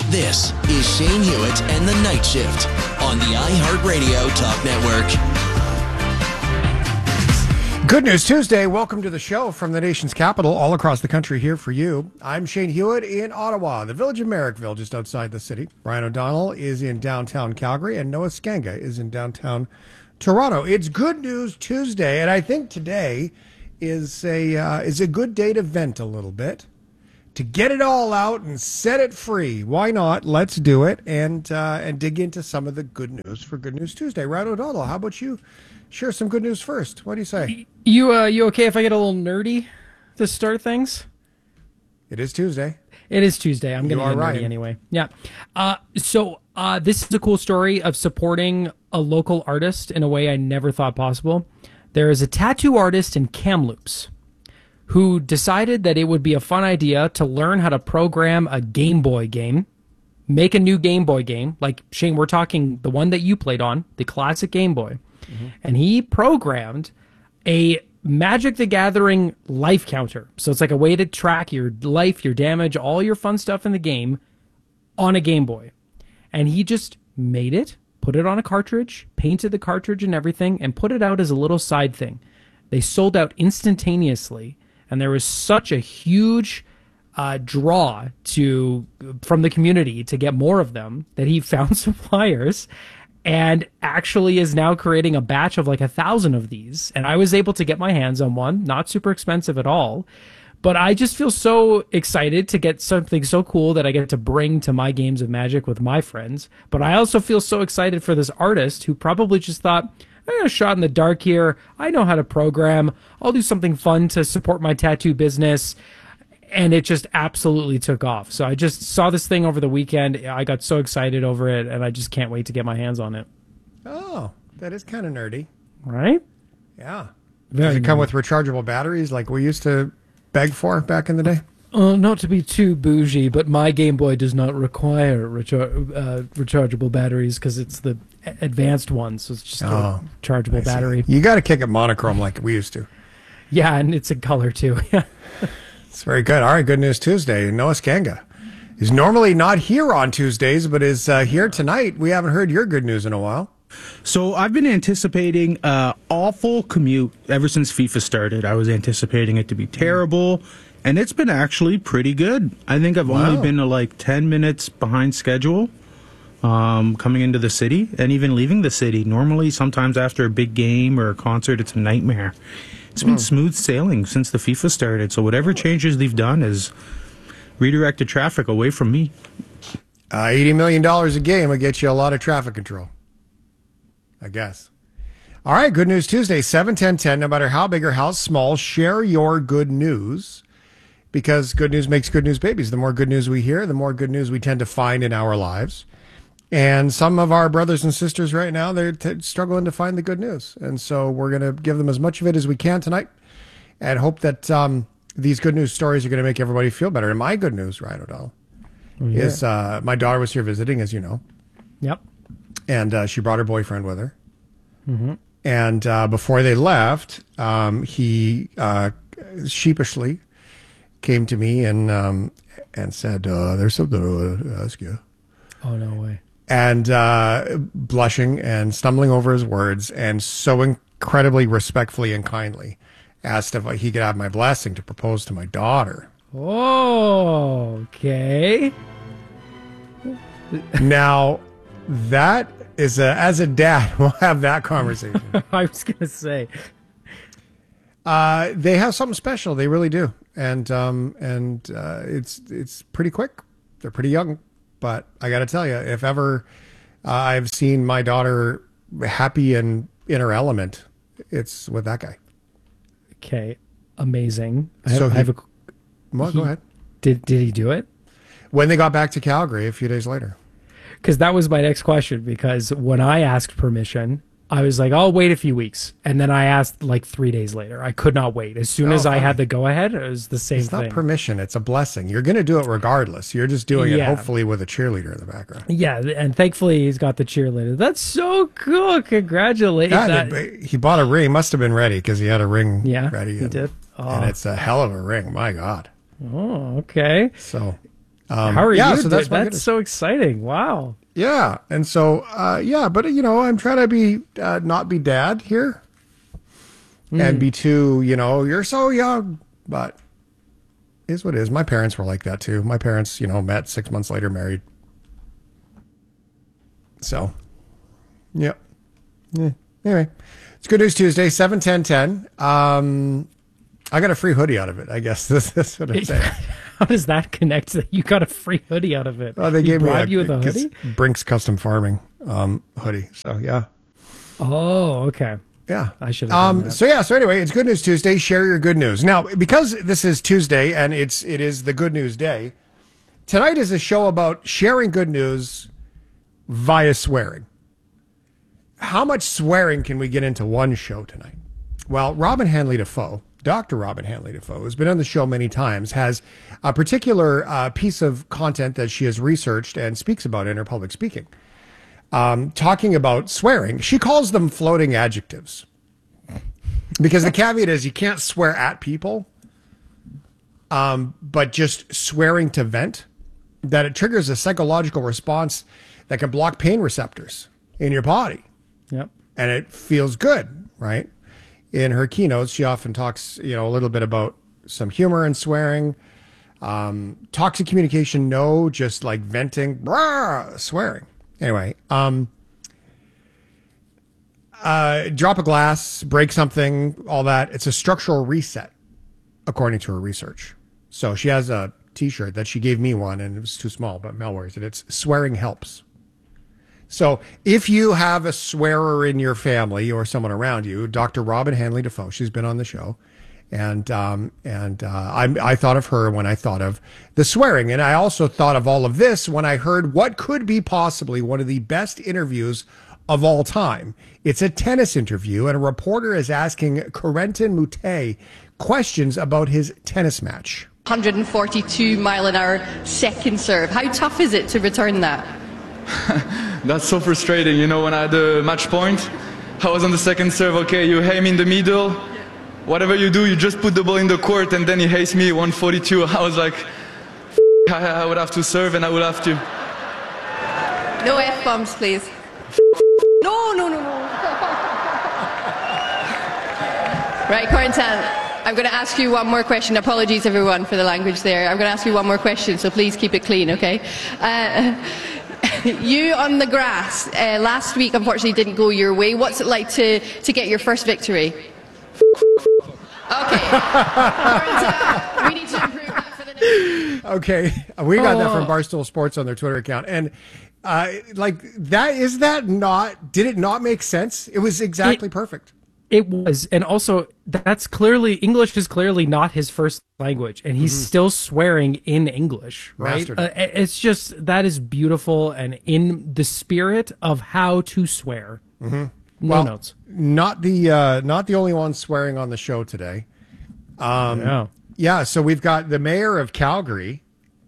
This is Shane Hewitt and the Night Shift on the iHeartRadio Talk Network. Good News Tuesday. Welcome to the show from the nation's capital, all across the country here for you. I'm Shane Hewitt in Ottawa, the village of Merrickville, just outside the city. Brian O'Donnell is in downtown Calgary, and Noah Skanga is in downtown Toronto. It's Good News Tuesday, and I think today is a good day to vent a little bit, to get it all out and set it free. Why not? Let's do it and dig into some of the good news for Good News Tuesday. Brian O'Donnell, how about you? Share some good news first. What do you say? You okay if I get a little nerdy to start things? It is Tuesday. It is Tuesday. I'm going to get nerdy anyway. Yeah. So this is a cool story of supporting a local artist in a way I never thought possible. There is a tattoo artist in Kamloops who decided that it would be a fun idea to learn how to program a Game Boy game, make a new Game Boy game. Like, Shane, we're talking the one that you played on, the classic Game Boy. Mm-hmm. And he programmed a Magic the Gathering life counter. So it's like a way to track your life, your damage, all your fun stuff in the game on a Game Boy. And he just made it, put it on a cartridge, painted the cartridge and everything, and put it out as a little side thing. They sold out instantaneously, and there was such a huge draw from the community to get more of them that he found suppliers and actually is now creating a batch of like 1,000 of these. And I was able to get my hands on one, not super expensive at all. But I just feel so excited to get something so cool that I get to bring to my games of Magic with my friends. But I also feel so excited for this artist who probably just thought, I'm a shot in the dark here. I know how to program. I'll do something fun to support my tattoo business. And it just absolutely took off. So I just saw this thing over the weekend. I got so excited over it, and I just can't wait to get my hands on it. Oh, that is kind of nerdy. Right? Yeah. Does it come with rechargeable batteries like we used to beg for back in the day? Not to be too bougie, but my Game Boy does not require rechargeable batteries because it's the advanced one, so it's just a rechargeable battery. You got to kick it monochrome like we used to. Yeah, and it's in color too. It's very good. All right, Good News Tuesday. Noah Skanga is normally not here on Tuesdays, but is here tonight. We haven't heard your good news in a while. So I've been anticipating an awful commute ever since FIFA started. I was anticipating it to be terrible, and it's been actually pretty good. I think I've only been like 10 minutes behind schedule coming into the city and even leaving the city. Normally, sometimes after a big game or a concert, it's a nightmare. It's been smooth sailing since the FIFA started, so whatever changes they've done has redirected traffic away from me. $80 million a game will get you a lot of traffic control, I guess. All right, Good News Tuesday, 7-10-10. No matter how big or how small, share your good news, because good news makes good news babies. The more good news we hear, the more good news we tend to find in our lives. And some of our brothers and sisters right now, they're struggling to find the good news. And so we're going to give them as much of it as we can tonight and hope that these good news stories are going to make everybody feel better. And my good news, Ryan O'Donnell, is my daughter was here visiting, as you know. Yep. And she brought her boyfriend with her. Mm-hmm. And before they left, he sheepishly came to me and said, there's something I want to ask you. Oh, no way. And blushing and stumbling over his words and so incredibly respectfully and kindly asked if he could have my blessing to propose to my daughter. Oh, okay. Now, that is as a dad, we'll have that conversation. I was going to say. They have something special. They really do. And it's pretty quick. They're pretty young. But I got to tell you, if ever I've seen my daughter happy and in her element, it's with that guy. Okay, amazing. Go ahead. Did he do it? When they got back to Calgary a few days later. Because that was my next question. Because when I asked permission, I was like, I'll wait a few weeks. And then I asked like 3 days later. I could not wait. As soon as I had the go-ahead, it was the same thing. It's not permission. It's a blessing. You're going to do it regardless. You're just doing it, hopefully, with a cheerleader in the background. Yeah, and thankfully, he's got the cheerleader. That's so cool. Congratulations. He bought a ring. He must have been ready because he had a ring ready. He did. And it's a hell of a ring. My God. Oh, okay. So How are you? So that's so exciting. Wow. Yeah. And so, but I'm trying to be, not be dad here and be too, you're so young, but is what it is. My parents were like that too. My parents, met 6 months later, married. So, yeah. Anyway, it's Good News Tuesday, 7/10/10. I got a free hoodie out of it, I guess. That's what I'm saying. How does that connect? That you got a free hoodie out of it? Oh, they gave me a hoodie? Brinks Custom Farming hoodie. So, yeah. Oh, okay. Yeah. I should have done that. So anyway, it's Good News Tuesday. Share your good news. Now, because this is Tuesday and it is the Good News Day, tonight is a show about sharing good news via swearing. How much swearing can we get into one show tonight? Well, Robin Hanley Defoe, Dr. Robin Hanley Defoe, who's been on the show many times, has a particular piece of content that she has researched and speaks about in her public speaking. Talking about swearing. She calls them floating adjectives. Because the caveat is you can't swear at people, but just swearing to vent, that it triggers a psychological response that can block pain receptors in your body. Yep. And it feels good, right? In her keynotes, she often talks, a little bit about some humor and swearing. Toxic communication, no, just like venting, swearing. Anyway, drop a glass, break something, all that. It's a structural reset, according to her research. So she has a t-shirt that she gave me one, and it was too small, but Mel wears it. It's swearing helps. So if you have a swearer in your family or someone around you, Dr. Robin Hanley Defoe, she's been on the show. And I thought of her when I thought of the swearing. And I also thought of all of this when I heard what could be possibly one of the best interviews of all time. It's a tennis interview, and a reporter is asking Corentin Moutet questions about his tennis match. 142 mile an hour second serve. How tough is it to return that? That's so frustrating. When I had the match point, I was on the second serve. Okay, you aim in the middle. Whatever you do, you just put the ball in the court, and then he hates me 142. I was like, I would have to serve, and I would have to. No F-bombs, please. No. Right, Corentin, I'm going to ask you one more question. Apologies, everyone, for the language there. I'm going to ask you one more question, so please keep it clean, okay? You on the grass last week, unfortunately, didn't go your way. What's it like to get your first victory? Okay. We need to improve that for the next. Okay. We got that from Barstool Sports on their Twitter account. And did it not make sense? It was exactly perfect. It was. And also, English is clearly not his first language, and he's still swearing in English, right? It's just, that is beautiful and in the spirit of how to swear. No notes. Not the only one swearing on the show today. Yeah, so we've got the mayor of Calgary.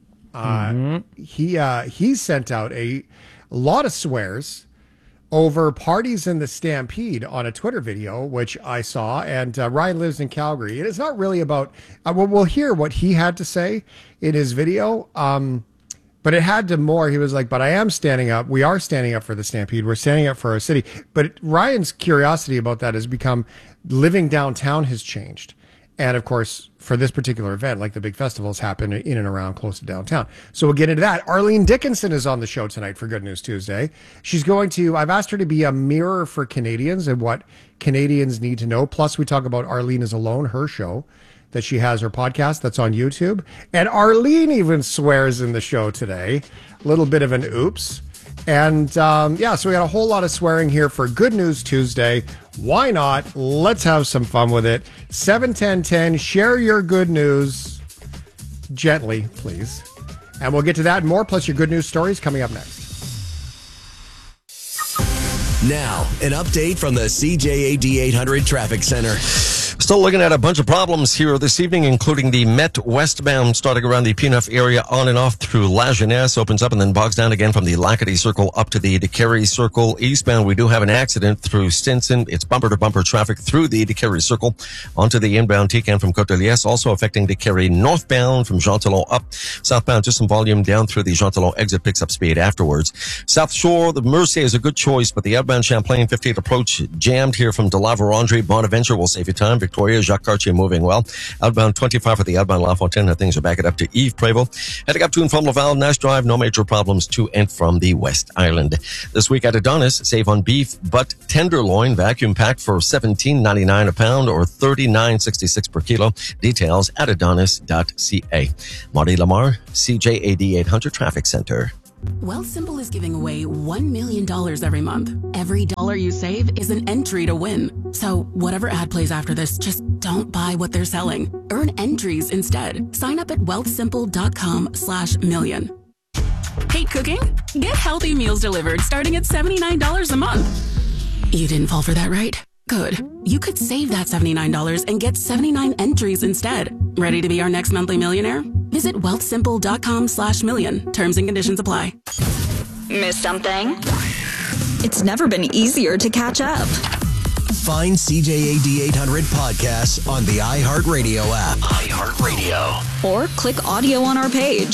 He sent out a lot of swears over parties in the Stampede on a Twitter video, which I saw. And Ryan lives in Calgary. And it's not really about, we'll hear what he had to say in his video. But it had to more. He was like, but I am standing up. We are standing up for the Stampede. We're standing up for our city. But Ryan's curiosity about that has become living downtown has changed. And of course, for this particular event, like the big festivals happen in and around close to downtown. So we'll get into that. Arlene Dickinson is on the show tonight for Good News Tuesday. I've asked her to be a mirror for Canadians and what Canadians need to know. Plus, we talk about Arlene is Alone, her show that she has, her podcast that's on YouTube. And Arlene even swears in the show today. A little bit of an oops. And so we got a whole lot of swearing here for Good News Tuesday. Why not? Let's have some fun with it. 7/10/10. Share your good news gently, please. And we'll get to that and more, plus your good news stories coming up next. Now, an update from the CJAD 800 Traffic Center. Still looking at a bunch of problems here this evening, including the Met westbound starting around the Peanuff area on and off through La Jeunesse, opens up and then bogs down again from the Lacadie Circle up to the DeCarry Circle. Eastbound, we do have an accident through Stinson. It's bumper-to-bumper traffic through the DeCarry Circle onto the inbound Tican from Côte-de-Liesse, also affecting DeCarry northbound from Jean Talon up. Southbound, just some volume down through the Jean Talon exit, picks up speed afterwards. South Shore, the Mercier is a good choice, but the outbound Champlain 58 approach jammed here from de la Vérendrye. Bonaventure will save you time. Victoria, Jacques Cartier moving well. Outbound 25 for the outbound La Fontaine. Things are backing up to Yves Prévost. Heading up to and from Laval, Nash Drive, no major problems to and from the West Island. This week at Adonis, save on beef, butt tenderloin, vacuum packed for $17.99 a pound or $39.66 per kilo. Details at adonis.ca. Marty Lamar, CJAD 800 Traffic Center. Wealthsimple is giving away $1 million every month. Every dollar you save is an entry to win. So whatever ad plays after this, just don't buy what they're selling. Earn entries instead. Sign up at wealthsimple.com/million. Hate cooking? Get healthy meals delivered starting at $79 a month. You didn't fall for that, right? Good. You could save that $79 and get 79 entries instead. Ready to be our next monthly millionaire? Visit wealthsimple.com/million. Terms and conditions apply. Miss something? It's never been easier to catch up. Find CJAD 800 podcasts on the iHeartRadio app. iHeartRadio. Or click audio on our page.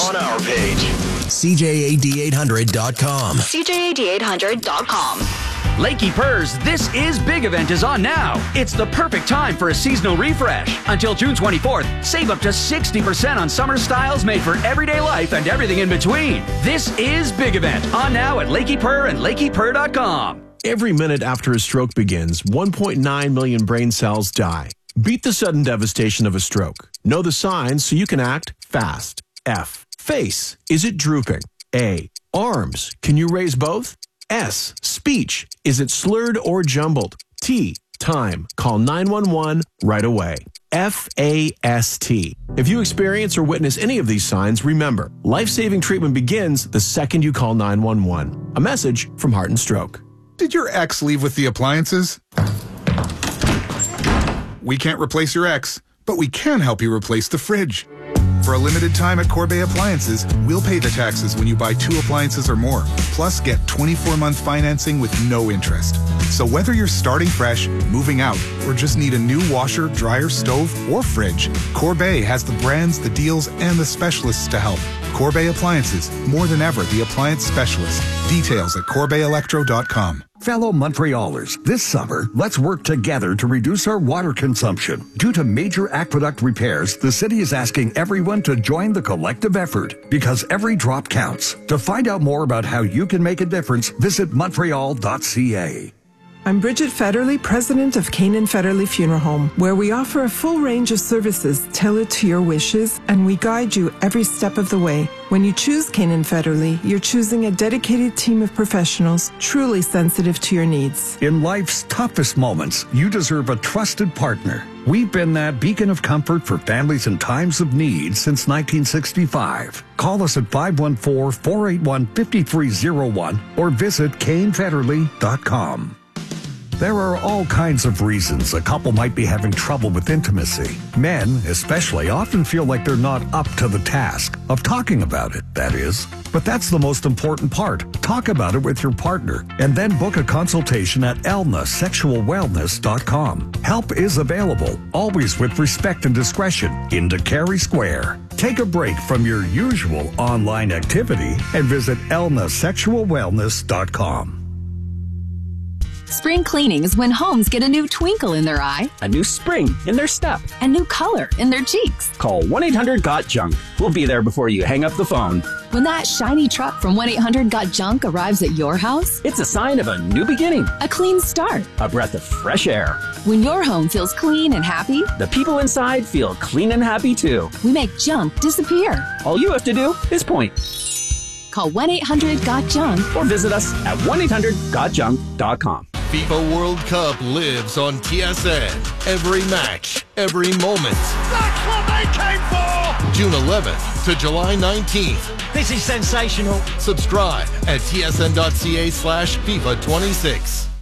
CJAD800.com. CJAD800.com. Lakey Purrs, This Is Big event is on now. It's the perfect time for a seasonal refresh. Until June 24th, save up to 60% on summer styles made for everyday life and everything in between. This is Big event on now at Lakey Purr and LakeyPurr.com. Every minute after a stroke begins, 1.9 million brain cells die. Beat the sudden devastation of a stroke. Know the signs so you can act fast. F. Face. Is it drooping? A. Arms. Can you raise both? S. Speech. Is it slurred or jumbled? T. Time. Call 911 right away. FAST. If you experience or witness any of these signs, remember, life-saving treatment begins the second you call 911. A message from Heart and Stroke. Did your ex leave with the appliances? We can't replace your ex, but we can help you replace the fridge. For a limited time at Corbeil Appliances, we'll pay the taxes when you buy 2 appliances or more. Plus, get 24-month financing with no interest. So whether you're starting fresh, moving out, or just need a new washer, dryer, stove, or fridge, Corbeil has the brands, the deals, and the specialists to help. Corbeil Appliances, more than ever the appliance specialist. Details at CorbeilElectro.com. Fellow Montrealers, this summer, let's work together to reduce our water consumption. Due to major aqueduct repairs, the city is asking everyone to join the collective effort because every drop counts. To find out more about how you can make a difference, visit Montreal.ca. I'm Bridget Federley, president of Canaan Federley Funeral Home, where we offer a full range of services tailored to your wishes, and we guide you every step of the way. When you choose Canaan Federley, you're choosing a dedicated team of professionals truly sensitive to your needs. In life's toughest moments, you deserve a trusted partner. We've been that beacon of comfort for families in times of need since 1965. Call us at 514-481-5301 or visit CainFederley.com. There are all kinds of reasons a couple might be having trouble with intimacy. Men, especially, often feel like they're not up to the task of talking about it, that is. But that's the most important part. Talk about it with your partner and then book a consultation at elnasexualwellness.com. Help is available, always with respect and discretion, in DeCarry Square. Take a break from your usual online activity and visit elnasexualwellness.com. Spring cleaning is when homes get a new twinkle in their eye, a new spring in their step, a new color in their cheeks. Call 1-800-GOT-JUNK. We'll be there before you hang up the phone. When that shiny truck from 1-800-GOT-JUNK arrives at your house, it's a sign of a new beginning, a clean start, a breath of fresh air. When your home feels clean and happy, the people inside feel clean and happy too. We make junk disappear. All you have to do is point. Call 1-800-GOT-JUNK or visit us at 1-800-GOTJUNK.com. FIFA World Cup lives on TSN. Every match, every moment. That's what they came for! June 11th to July 19th. This is sensational. Subscribe at tsn.ca/FIFA26.